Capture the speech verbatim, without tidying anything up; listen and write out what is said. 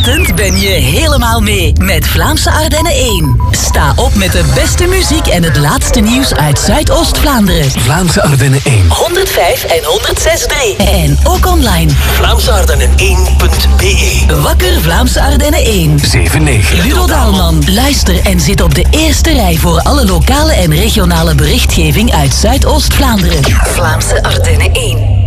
ochtend ben je helemaal mee met Vlaamse Ardennen één. Sta op met de beste muziek en het laatste nieuws uit Zuidoost-Vlaanderen. Vlaamse Ardennen één. honderdvijf en honderdzes komma drie. En ook online. Vlaamse Ardennen één punt b e. Wakker Vlaamse Ardennen één. zeven negen. Ludo Daalman. Luister en zit op de eerste rij voor alle lokale en regionale berichtgeving uit Zuidoost-Vlaanderen. Vlaamse Ardennen één.